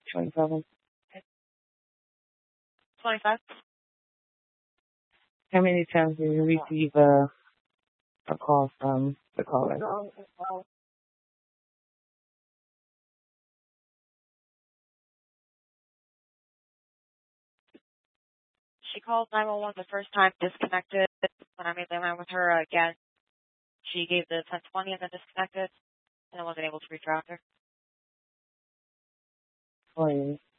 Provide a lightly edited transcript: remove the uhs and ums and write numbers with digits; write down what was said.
27. 25. How many times did you receive a call from the caller? She called 911 the first time, disconnected. When I made the line with her again, she gave the 1020 and then disconnected, and I wasn't able to reach her after. Please.